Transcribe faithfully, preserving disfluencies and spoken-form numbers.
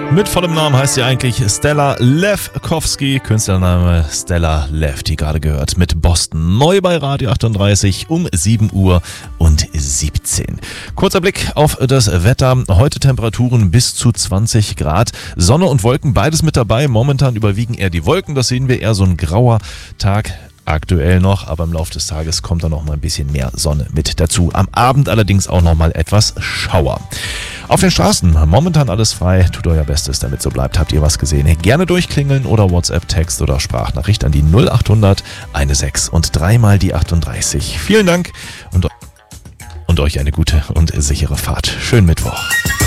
Mit vollem Namen heißt sie eigentlich Stella Lewkowski, Künstlername Stella Lev, die gerade gehört, mit Boston. Neu bei Radio achtunddreißig um sieben Uhr und siebzehn. Kurzer Blick auf das Wetter. Heute Temperaturen bis zu zwanzig Grad. Sonne und Wolken, beides mit dabei. Momentan überwiegen eher die Wolken. Das sehen wir, eher so ein grauer Tag. Aktuell noch, aber im Laufe des Tages kommt da noch mal ein bisschen mehr Sonne mit dazu. Am Abend allerdings auch noch mal etwas Schauer. Auf den Straßen momentan alles frei. Tut euer Bestes, damit so bleibt. Habt ihr was gesehen? Gerne durchklingeln oder WhatsApp-Text oder Sprachnachricht an die null achthundert sechzehn und dreimal die achtunddreißig. Vielen Dank und, und euch eine gute und sichere Fahrt. Schönen Mittwoch.